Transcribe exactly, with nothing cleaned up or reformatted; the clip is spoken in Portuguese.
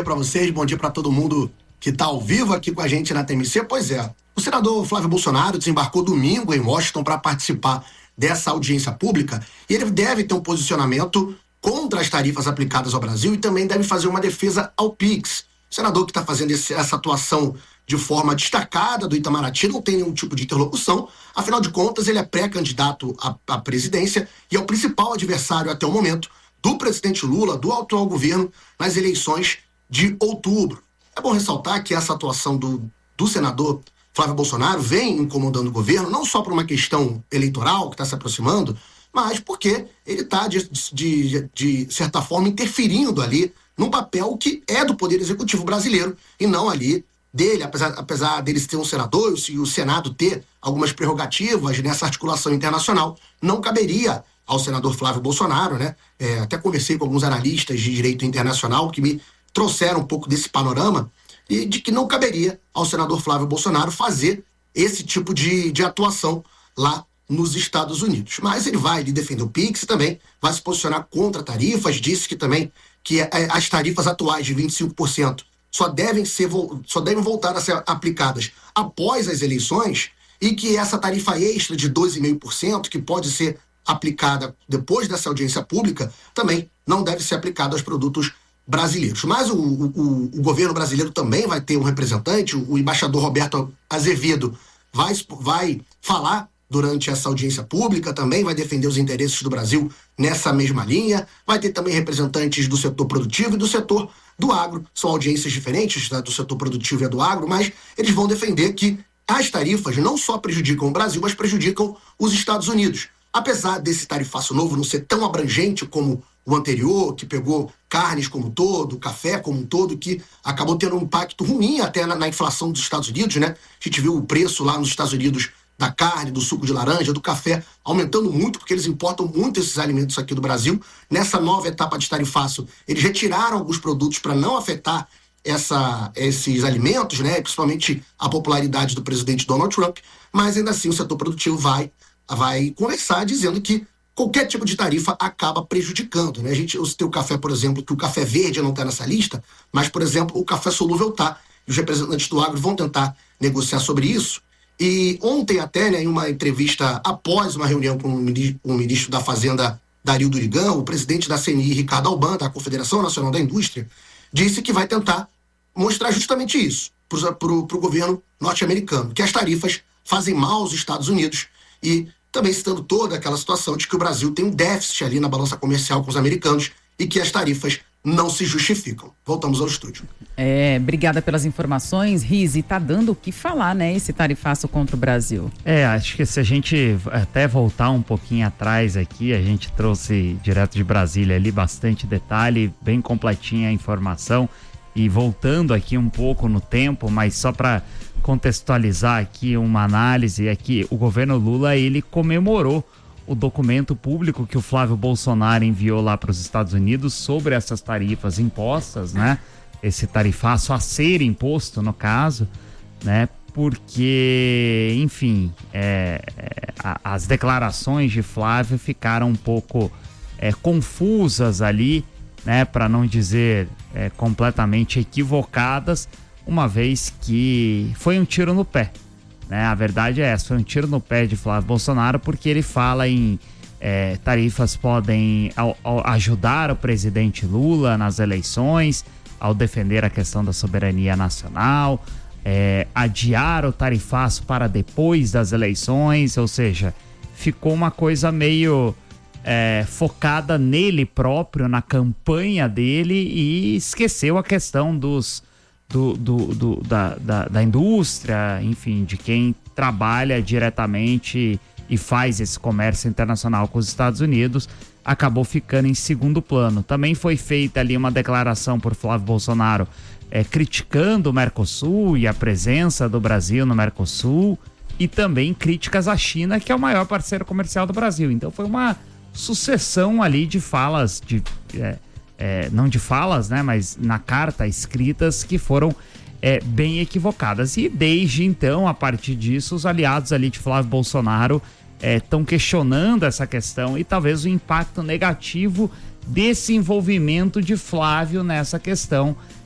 para vocês, bom dia para todo mundo que está ao vivo aqui com a gente na T M C. Pois é, o senador Flávio Bolsonaro desembarcou domingo em Washington para participar dessa audiência pública e ele deve ter um posicionamento contra as tarifas aplicadas ao Brasil e também deve fazer uma defesa ao Pix. O senador que está fazendo esse, essa atuação de forma destacada do Itamaraty não tem nenhum tipo de interlocução, afinal de contas ele é pré-candidato à, à presidência e é o principal adversário até o momento do presidente Lula, do atual governo, nas eleições de outubro. É bom ressaltar que essa atuação do, do senador Flávio Bolsonaro vem incomodando o governo, não só por uma questão eleitoral que está se aproximando, mas porque ele está, de, de, de certa forma, interferindo ali num papel que é do Poder Executivo brasileiro e não ali dele, apesar, apesar deles ter um senador e o Senado ter algumas prerrogativas nessa articulação internacional, não caberia ao senador Flávio Bolsonaro, né? É, até conversei com alguns analistas de direito internacional que me trouxeram um pouco desse panorama e de que não caberia ao senador Flávio Bolsonaro fazer esse tipo de, de atuação lá nos Estados Unidos. Mas ele vai ele defender o Pix e também vai se posicionar contra tarifas, disse que também que as tarifas atuais de vinte e cinco por cento só devem, ser, só devem voltar a ser aplicadas após as eleições e que essa tarifa extra de doze vírgula cinco por cento, que pode ser aplicada depois dessa audiência pública, também não deve ser aplicada aos produtos brasileiros. Mas o, o, o governo brasileiro também vai ter um representante, o, o embaixador Roberto Azevedo vai, vai falar durante essa audiência pública, também vai defender os interesses do Brasil nessa mesma linha, vai ter também representantes do setor produtivo e do setor do agro, são audiências diferentes, né, do setor produtivo e do agro, mas eles vão defender que as tarifas não só prejudicam o Brasil, mas prejudicam os Estados Unidos. Apesar desse tarifaço novo não ser tão abrangente como o anterior, que pegou carnes como um todo, café como um todo, que acabou tendo um impacto ruim até na, na inflação dos Estados Unidos, né? A gente viu o preço lá nos Estados Unidos da carne, do suco de laranja, do café, aumentando muito, porque eles importam muito esses alimentos aqui do Brasil. Nessa nova etapa de tarifaço, eles retiraram alguns produtos para não afetar essa, esses alimentos, né? Principalmente a popularidade do presidente Donald Trump, mas ainda assim o setor produtivo vai vai conversar dizendo que qualquer tipo de tarifa acaba prejudicando, né? A gente, eu citei o café, por exemplo, que o café verde não está nessa lista, mas, por exemplo, o café solúvel está. E os representantes do agro vão tentar negociar sobre isso. E ontem até, né, em uma entrevista após uma reunião com o ministro, com o ministro da Fazenda, Dario Durigan, o presidente da C N I, Ricardo Alban, da Confederação Nacional da Indústria, disse que vai tentar mostrar justamente isso para o governo norte-americano, que as tarifas fazem mal aos Estados Unidos e também citando toda aquela situação de que o Brasil tem um déficit ali na balança comercial com os americanos e que as tarifas não se justificam. Voltamos ao estúdio. É, obrigada pelas informações, Rizzi. Tá dando o que falar, né, esse tarifaço contra o Brasil. É, acho que se a gente até voltar um pouquinho atrás aqui, a gente trouxe direto de Brasília ali bastante detalhe, bem completinha a informação. E voltando aqui um pouco no tempo, mas só para contextualizar aqui uma análise, é que o governo Lula, ele comemorou o documento público que o Flávio Bolsonaro enviou lá para os Estados Unidos sobre essas tarifas impostas, né? Esse tarifaço a ser imposto, no caso, né? Porque, enfim, é, é, a, as declarações de Flávio ficaram um pouco é, confusas ali, né? Para não dizer é, completamente equivocadas, uma vez que foi um tiro no pé, né? A verdade é essa, foi um tiro no pé de Flávio Bolsonaro, porque ele fala em é, tarifas podem ao, ao ajudar o presidente Lula nas eleições, ao defender a questão da soberania nacional, é, adiar o tarifaço para depois das eleições, ou seja, ficou uma coisa meio é, focada nele próprio, na campanha dele, e esqueceu a questão dos Do, do, do, da, da, da indústria, enfim, de quem trabalha diretamente e faz esse comércio internacional com os Estados Unidos, acabou ficando em segundo plano. Também foi feita ali uma declaração por Flávio Bolsonaro é, criticando o Mercosul e a presença do Brasil no Mercosul, e também críticas à China, que é o maior parceiro comercial do Brasil. Então foi uma sucessão ali de falas, de... É, É, não de falas, né, mas na carta escritas que foram é, bem equivocadas. E desde então, a partir disso, os aliados ali de Flávio Bolsonaro estão é, questionando essa questão e talvez o impacto negativo desse envolvimento de Flávio nessa questão